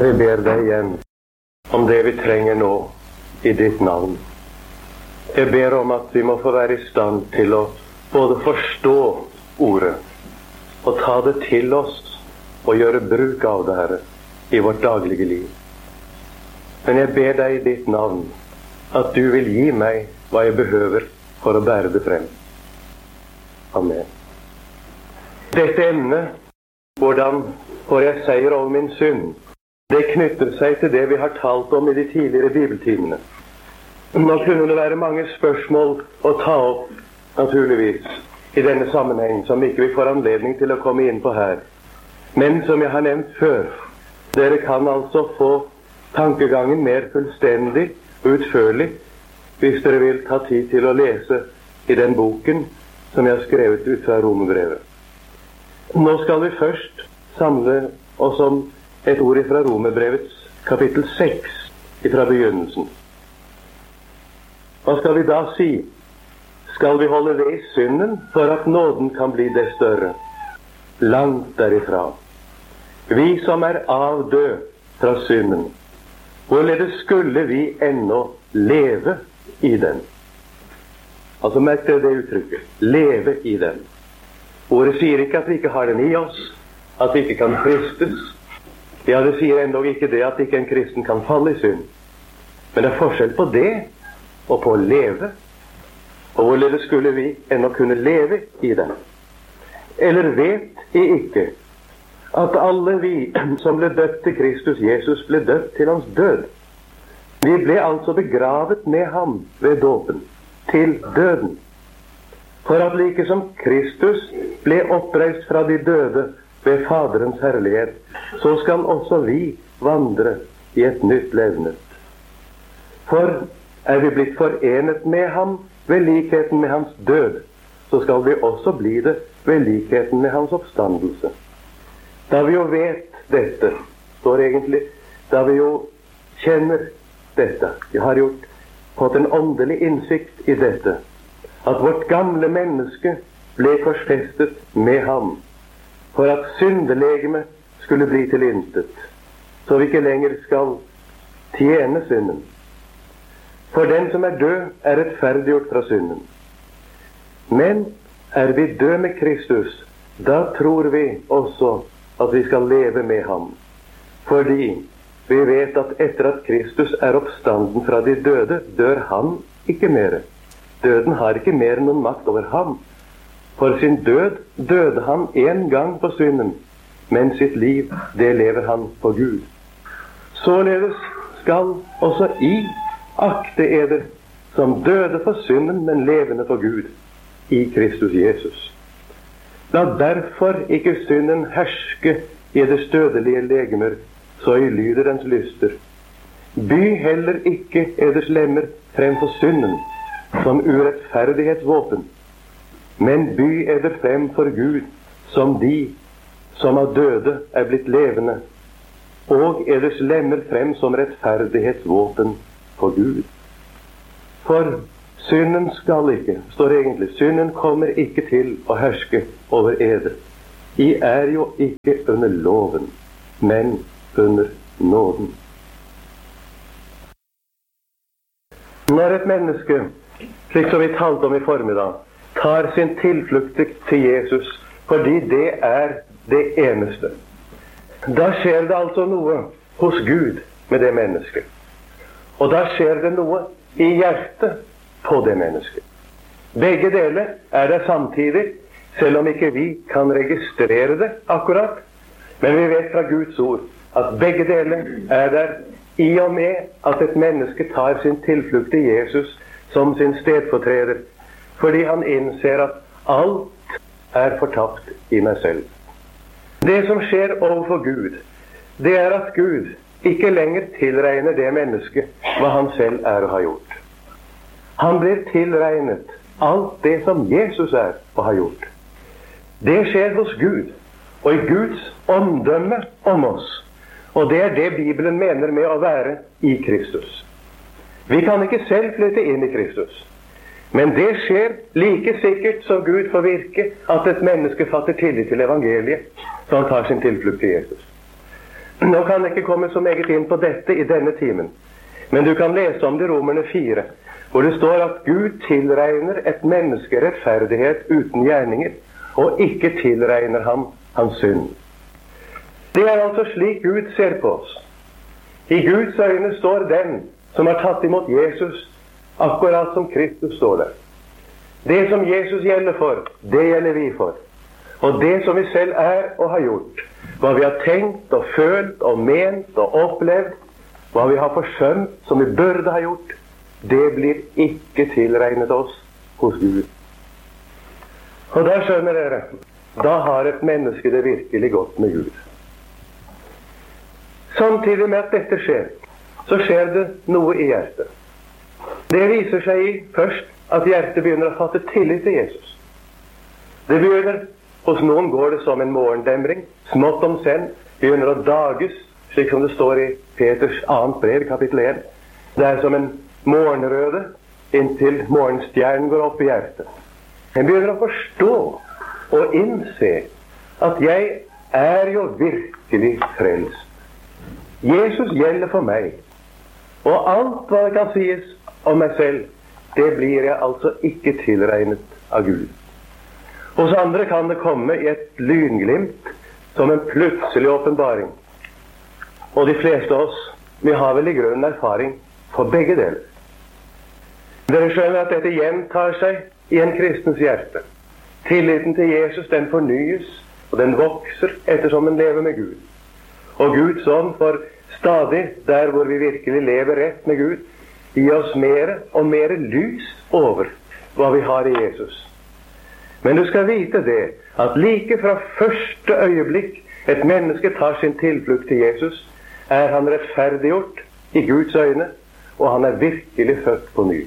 Jeg ber deg igjen om det vi trenger nå i ditt navn. Jeg ber om at vi må få være i stand til å både forstå ordet og ta det til oss og gjøre bruk av det, Herre, i vårt daglige liv. Men jeg ber deg i ditt navn at du vil gi meg hva jeg behøver for å bære det frem. Amen. Dette emnet, hvordan får jeg seier over min synd, det knytter seg til det vi har talt om i de tidligere bibeltimene. Nå kunne det være mange spørsmål å ta opp, naturligvis, i denne sammenheng, som ikke vi får anledning til å komme inn på her. Men som jeg har nevnt før, dere kan altså få tankegangen mer fullstendig og utførlig, hvis dere vil ta tid til å lese i den boken som jeg har skrevet ut fra Romerbrevet. Nå skal vi først samle oss om et ord fra Romerbrevets kapittel 6 fra begynnelsen. Hva skal vi da si? Skal vi holde ved i synden for at nåden kan bli det større? Langt derifra. Vi som er avdød fra synden, hvorledes skulle vi ennå leve i den? Altså merk dere det uttrykket. Leve i den. Ordet sier ikke at vi ikke har den i oss, at vi ikke kan fristes. Ja, det sier endog ikke det at ikke en kristen kan falle i synd. Men det er forskjell på det og på å leve. Og hvorledes skulle vi ennå kunne leve i den? Eller vet I ikke at alle vi som ble døpt til Kristus Jesus ble døpt til hans død? Vi ble altså begravet med ham ved dåpen til døden. For at like som Kristus ble oppreist fra de døde ved Faderens herlighet, så skal også vi vandre i et nytt levnet. For er vi blitt forenet med ham ved likheten med hans død, så skal vi også bli det ved likheten med hans oppstandelse. Da vi jo vet dette, står egentlig, da vi jo kjenner dette, vi har fått en åndelig innsikt i dette, at vårt gamle menneske ble korsfestet med ham, for at syndelegeme skulle bli til intet, så vi ikke lenger skal tjene synden. For den som er død, er rettferdiggjort fra synden. Men er vi død med Kristus, da tror vi også at vi skal leve med ham. Fordi vi vet at etter at Kristus er oppstanden fra de døde, dør han ikke mer. Døden har ikke mer noen makt over ham. For sin død døde han en gang på synden, men sitt liv, det lever han på Gud. Således skal også I akte eder som døde for synden, men levende for Gud, i Kristus Jesus. La derfor ikke synden herske i eders dødelige legemer, så I lyder dens lyster. By heller ikke eders lemmer fremfor synden, som urettferdighetsvåpen, men by eder frem for Gud, som de som av døde er blitt levende, og eders lemmer frem som rettferdighetsvåpen for Gud. For synden skal ikke, står egentlig, synden kommer ikke til å herske over eder. I er jo ikke under loven, men under nåden. Når et menneske, slik som vi talte om i formiddag, tar sin tilflukt til Jesus fordi det er det eneste, da skjer det altså noe hos Gud med det mennesket. Og da skjer det noe i hjertet på det mennesket. Begge deler er det samtidig, selv om ikke vi kan registrere det akkurat. Men vi vet fra Guds ord at begge deler er der i og med at et menneske tar sin tilflukt til Jesus som sin stedfortreder, fordi han innser at alt er fortapt i meg selv. Det som skjer overfor Gud, det er at Gud ikke lenger tilregner det mennesket hva han selv er og har gjort. Han blir tilregnet alt det som Jesus er og har gjort. Det skjer hos Gud, og i Guds omdømme om oss. Og det er det Bibelen mener med å være i Kristus. Vi kan ikke selv flytte inn i Kristus. Men det skjer like sikkert som Gud får virke at et menneske fatter tillit til evangeliet, så han tar sin tilflukt til Jesus. Nå kan jeg ikke komme så meget inn på dette i denne timen, men du kan lese om det i Romerne 4, hvor det står at Gud tilregner et menneske rettferdighet uten gjerninger, og ikke tilregner ham hans synd. Det er altså slik Gud ser på oss. I Guds øyne står den som har tatt imot Jesus, akkurat som Kristus står der. Det som Jesus gjelder for, det gjelder vi for. Og det som vi selv er og har gjort, hva vi har tenkt og følt og ment og opplevd, hva vi har forsømt som vi burde ha gjort, det blir ikke tilregnet oss hos Gud. Og da skjønner dere, da har et menneske det virkelig godt med Gud. Samtidig med at dette skjer, så skjer det noe i hjertet. Det viser seg i først at hjertet begynner å fatte tillit til Jesus. Det begynner, hos noen går det som en morgendemring, smått om senn, begynner å dages, slik som det står i Peters 2. brev, kapittel 1. Det er som en morgenrøde, inntil morgenstjernen går opp i hjertet. En begynner å forstå og innse at jeg er jo virkelig frelst. Jesus gjelder for meg, og alt hva det kan sies om meg selv, det blir jeg altså ikke tilregnet av Gud. Hos andre kan det komme i et lynglimt, som en plutselig åpenbaring. Og de fleste av oss, vi har vel i grunnen erfaring for begge deler. Dere skjønner at dette gjentar seg i en kristens hjerte. Tilliten til Jesus, den fornyes, og den vokser ettersom den lever med Gud. Og Guds ånd for stadig, der hvor vi virkelig lever rett med Gud, gi oss mer og mer lys over hva vi har i Jesus. Men du skal vite det, at like fra første øyeblikk et menneske tar sin tilflukt til Jesus, er han rettferdiggjort i Guds øyne, og han er virkelig født på ny.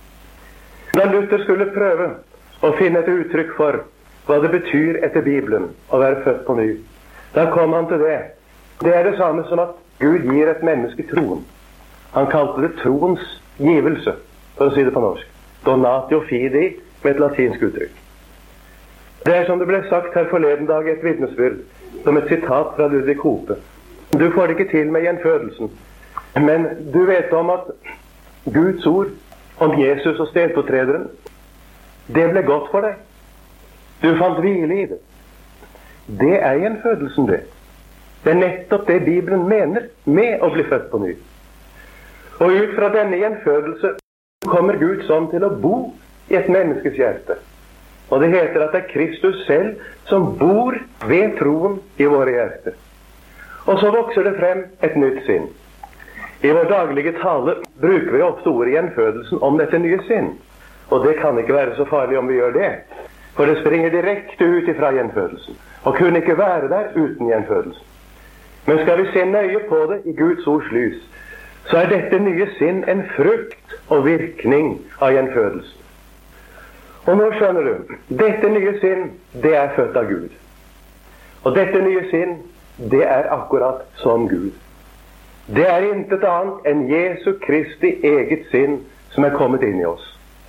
Da Luther skulle prøve å finne et uttrykk for hva det betyr etter Bibelen å være født på ny, da kom han til det. Det er det samme som at Gud gir et menneske troen. Han kalte det troens givelse, for å si det på norsk. Donatio fidei, med et latinsk uttrykk. Det er som det ble sagt her forleden dag i et vitnesbyrd, som et sitat fra Ludvig Hope. Du får det ikke til med gjenfødelsen, men du vet om at Guds ord om Jesus og stedfortrederen, det ble godt for deg. Du fant hvile i det. Det er gjenfødelsen, det. Det er nettopp det Bibelen mener med å bli født på ny. Og ut fra denne gjenfødelse kommer Guds ånd til å bo i et menneskes hjerte. Og det heter at det er Kristus selv som bor ved troen i våre hjerter. Og så vokser det frem et nytt sinn. I vår daglige tale bruker vi ofte ordet gjenfødelsen om dette nye sinn. Og det kan ikke være så farlig om vi gjør det. For det springer direkte ut ifra gjenfødelsen, og kunne ikke være der uten gjenfødelsen. Men skal vi se nøye på det i Guds ords lys, så er dette nye sinn en frukt og virkning av gjenfødelsen. Og nå skjønner du, dette nye sinn, det er født av Gud. Og dette nye sinn, det er akkurat som Gud. Det er intet annet enn Jesu Kristi eget sinn som er kommet inn i oss.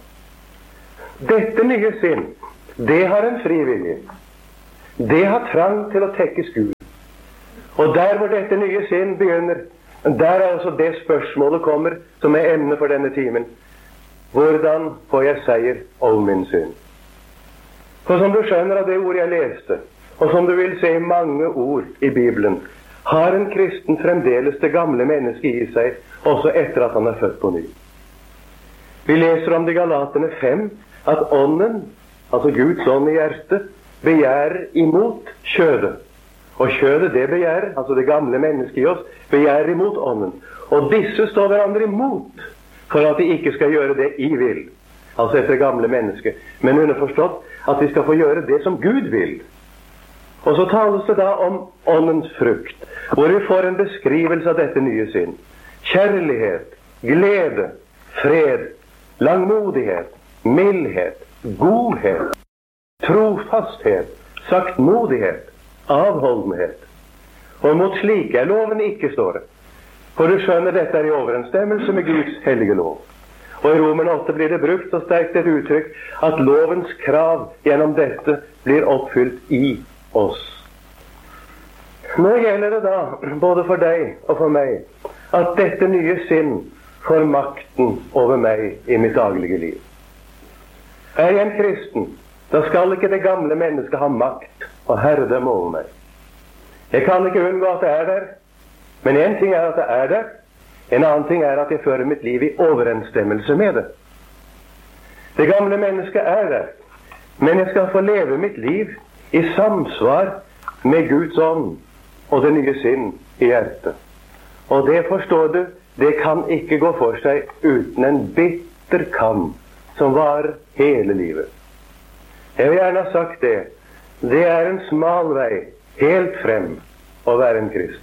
Dette nye sinn, det har en fri vilje. Det har trang til å tekkes Gud. Og der hvor dette nye sinn begynner, der er altså det spørsmålet kommer som er emne for denne timen. Hvordan får jeg seier over min synd? For som du skjønner av det ord jeg leste, og som du vil se i mange ord i Bibelen, har en kristen fremdeles det gamle mennesket i seg, også etter at han er født på ny. Vi leser om det i Galaterne 5, at ånden, altså Guds ånd i hjertet, begjærer imot kjødet. Og kjødet, det begjærer, altså det gamle mennesket i oss, begjærer imot ånden. Og disse står hverandre imot, for at de ikke skal gjøre det I vil, altså etter det gamle mennesket, men underforstått at de skal få gjøre det som Gud vil. Og så tales det da om åndens frukt, hvor vi får en beskrivelse av dette nye sinn. Kjærlighet, glede, fred, langmodighet, mildhet, godhet, trofasthet, saktmodighet, avholdenhet. Og mot slike er loven ikke, står det. For du skjønner, dette er i overensstemmelse med Guds hellige lov. Og i Romerne 8 blir det brukt så sterkt et uttrykk at lovens krav gjennom dette blir oppfylt i oss. Nå gjelder det da, både for deg og for meg, at dette nye sinn får makten over meg i mitt daglige liv. Er jeg en kristen, da skal ikke det gamle mennesket ha makt og herredømme over meg. Jeg kan ikke unngå at det er der, men en ting er at det er der, en annen ting er at jeg fører mitt liv i overensstemmelse med det. Det gamle mennesket er der, men jeg skal få leve mitt liv i samsvar med Guds ånd og det nye sinn i hjertet. Og det, forstår du, det kan ikke gå for seg uten en bitter kamp som varer hele livet. Jeg vil gjerne ha sagt det. Det er en smal vei helt frem å være en kristen.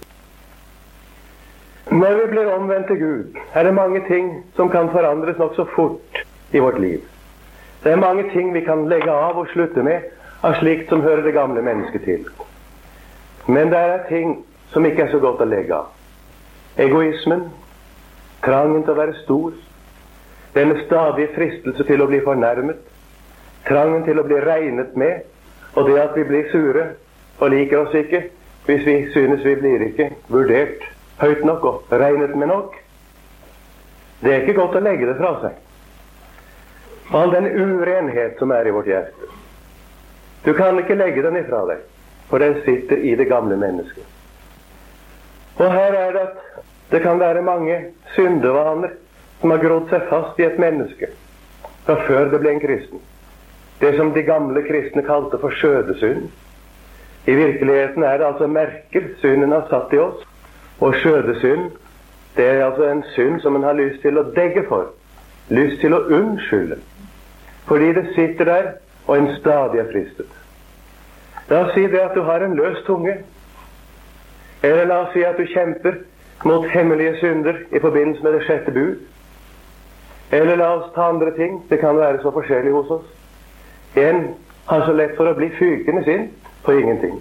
Når vi blir omvendt til Gud, er det mange ting som kan forandres nok så fort i vårt liv. Det er mange ting vi kan legge av og slutte med av slikt som hører det gamle mennesket til. Men det er ting som ikke er så godt å legge av. Egoismen, trangen til å være stor, denne stadige fristelse til å bli fornærmet, trangen til å bli regnet med, og det at vi blir sure og liker oss ikke hvis vi synes vi blir ikke vurdert høyt nok og regnet med nok. Det er ikke godt å legge det fra seg. All den urenhet som er i vårt hjerte. Du kan ikke legge den ifra deg, for den sitter i det gamle mennesket. Og her er det at det kan være mange syndevaner som har grodd seg fast i et menneske fra før det ble en kristen. Det som de gamle kristne kalte for skjødesynd. I virkeligheten er det altså merker synden har satt i oss. Og skjødesynd, det er altså en synd som en har lyst til å degge for. Lyst til å unnskylde. Fordi det sitter der, og en stadig er fristet. La oss si det at du har en løs tunge. Eller la oss si at du kjemper mot hemmelige synder i forbindelse med det 6. bud. Eller la oss ta andre ting. Det kan være så forskjellig hos oss. En har så lett for å bli fykende sint på ingenting.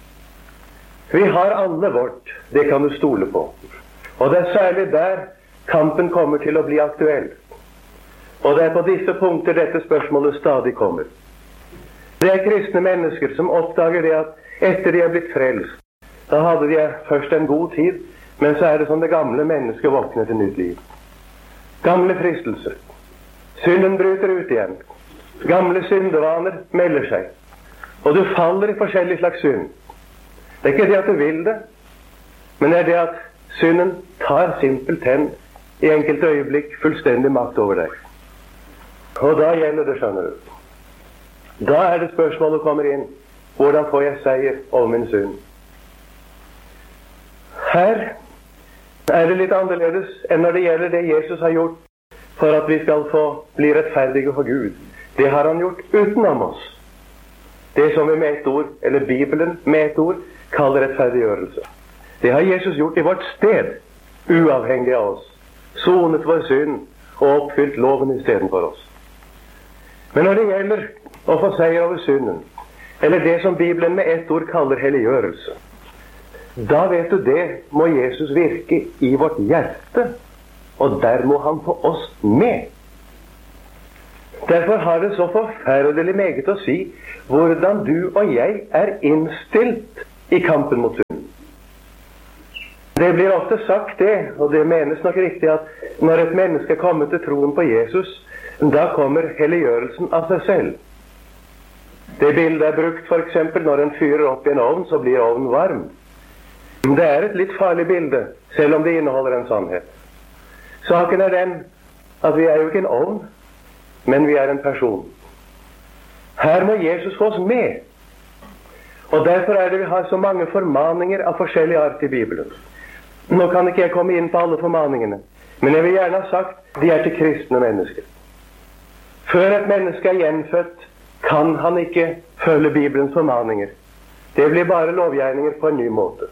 Vi har alle vårt, det kan du stole på. Og det er særlig der kampen kommer til å bli aktuell. Og det er på disse punkter dette spørsmålet stadig kommer. Det er kristne mennesker som oppdager det at etter de er blitt frelst, da hadde de først en god tid, men så er det som det gamle mennesket våkner til nytt liv. Gamle fristelser. Synden bryter ut igjen. Gamle syndevaner melder seg. Og du faller i forskjellig slags synd. Det er ikke det at du vil det, men det er det at synden tar simpelthen i enkelte øyeblikk fullstendig makt over deg. Og da gjelder det, skjønner du. Da er det spørsmålet kommer inn. Hvordan får jeg seier over min synd? Her er det litt annerledes enn når det gjelder det Jesus har gjort for at vi skal få bli rettferdige for Gud. Det har han gjort utenom oss. Det som vi med et ord, eller Bibelen med et ord, kaller rettferdiggjørelse. Det har Jesus gjort i vårt sted, uavhengig av oss. Sonet vår synd og oppfylt loven i stedet for oss. Men når det gjelder å få seier over synden, eller det som Bibelen med ett ord kaller helliggjørelse, da vet du det må Jesus virke i vårt hjerte, og der må han få oss med. Derfor har det så forferdelig meget å si hvordan du og jeg er innstilt i kampen mot synden. Det blir ofte sagt det, og det menes nok riktig, at når et menneske kommer til troen på Jesus, da kommer helliggjørelsen av seg selv. Det bildet er brukt for eksempel når en fyrer opp i en ovn, så blir ovnen varm. Det er et litt farlig bilde, selv om det inneholder en sannhet. Saken er den at vi er jo ikke en ovn, men vi er en person. Her må Jesus få oss med. Og derfor er det vi har så mange formaninger av forskjellig art i Bibelen. Nå kan ikke jeg komme inn på alle formaningene, men jeg vil gjerne ha sagt de er til kristne mennesker. Før et menneske er gjenfødt, kan han ikke følge Bibelens formaninger. Det blir bare lovgjerninger på en ny måte.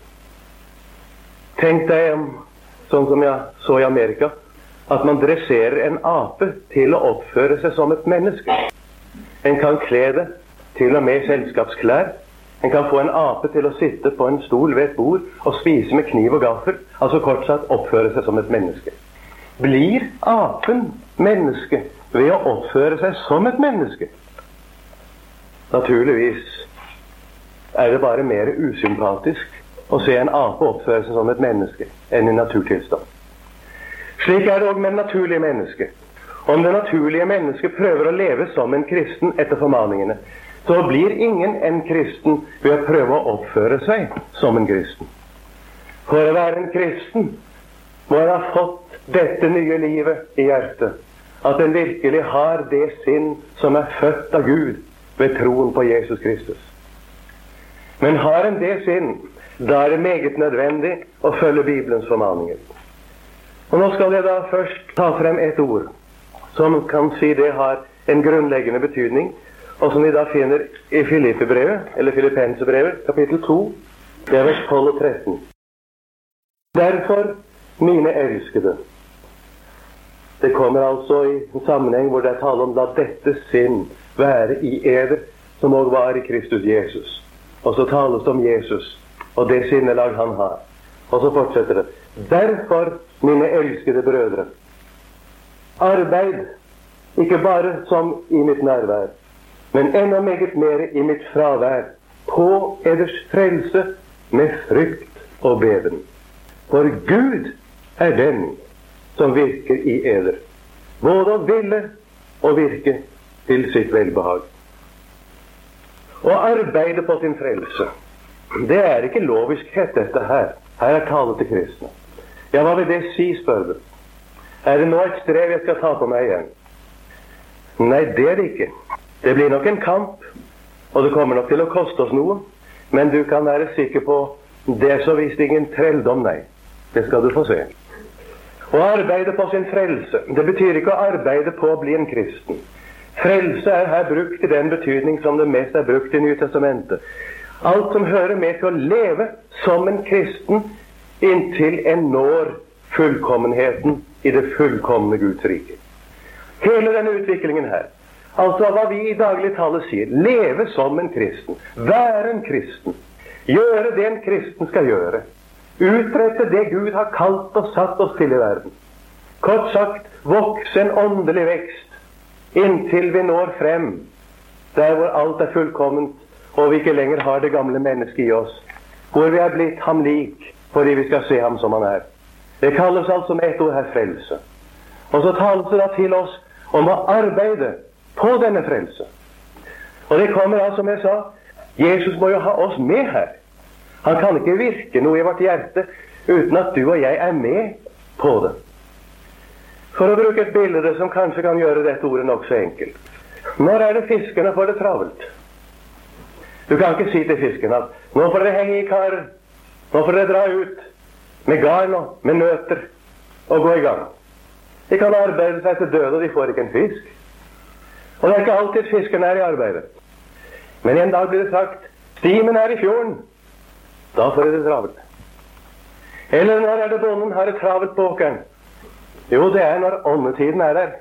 Tenk deg om, sånn som jeg så i Amerika, at man dresserer en ape til å oppføre seg som et menneske. En kan kle det til og med selskapsklær. En kan få en ape til å sitte på en stol ved et bord og spise med kniv og gaffel, altså kort sagt oppføre seg som et menneske. Blir apen menneske ved å oppføre seg som et menneske? Naturligvis er det bare mer usympatisk å se en ape oppføre seg som et menneske enn i naturtilstand. Slik er det også med det naturlige mennesket. Om det naturlige mennesket prøver å leve som en kristen etter formaningene, så blir ingen en kristen ved å prøve å oppføre seg som en kristen. For å være en kristen må en ha fått dette nye livet i hjertet, at en virkelig har det sinn som er født av Gud ved troen på Jesus Kristus. Men har en det sinn, da er det meget nødvendig å følge Bibelens formaninger. Og nå skal jeg da først ta frem et ord som kan si det har en grunnleggende betydning, og som vi da finner i Filippebrevet, eller Filippenserbrevet, kapittel 2, det er vers 12 og 13. Derfor, mine elskede. Det kommer altså i en sammenheng hvor det er tale om la dette sinn være i eder, som også var i Kristus Jesus. Og så tales det om Jesus, og det sinnelag han har. Og så fortsetter det. Derfor, mine elskede brødre, arbeid, ikke bare som i mitt nærvær, men enda meget mer i mitt fravær, på eders frelse med frykt og beven. For Gud er den som virker i eder, både å ville og virke til sitt velbehag. Å arbeide på sin frelse, det er ikke loviskhet dette her. Her er tale til kristne. Ja, hva vil det si, spør du? Er det nå et strev jeg skal ta på meg igjen? Nei, det er det ikke. Det blir nok en kamp, og det kommer nok til å koste oss noe, men du kan være sikker på det er så visst ingen trelldom, nei. Det skal du få se. Å arbeide på sin frelse, det betyr ikke å arbeide på å bli en kristen. Frelse er her brukt i den betydning som det mest er brukt i Nye Testamentet. Alt som hører med til å leve som en kristen inntil en når fullkommenheten i det fullkomne Guds rike. Hele denne utviklingen her, altså hva vi i daglig tale sier, leve som en kristen, være en kristen, gjøre det en kristen skal gjøre, utrette det Gud har kalt og satt oss til i verden. Kort sagt, vokse en åndelig vekst inntil vi når frem der hvor alt er fullkomment og vi ikke lenger har det gamle mennesket i oss, hvor vi er blitt ham lik fordi vi skal se ham som han er. Det kalles altså med ett ord her frelse. Og så tales det da til oss om å arbeide på denne frelse. Og det kommer altså, som jeg sa, Jesus må jo ha oss med her. Han kan ikke virke noe i vårt hjerte uten at du og jeg er med på det. For å bruke et bilde som kanskje kan gjøre dette ordet nok så enkelt. Når er det fiskerne får det travelt? Du kan ikke si til fiskerne at nå får dere henge i kar, nå får dere dra ut med garn og med nøtter og gå i gang. De kan arbeide seg til døde, og de får ikke en fisk. Og det er ikke alltid fiskerne er i arbeidet. Men en dag blir det sagt, stimen er i fjorden. Da får de det travelt. Eller når er det bonden har det travelt på åkeren? Jo, det er når åndetiden er der.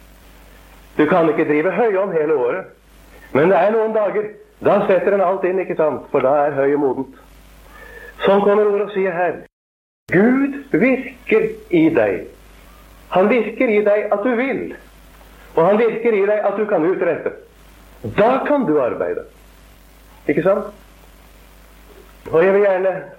Du kan ikke drive høyånd hele året. Men det er noen dager, da setter en alt inn, ikke sant? For da er høyet modent. Sånn kommer ordet og sier her. Gud virker i deg. Han virker i deg at du vil. Og han virker i deg at du kan utrette. Da kan du arbeide. Ikke sant? Og jeg vil gjerne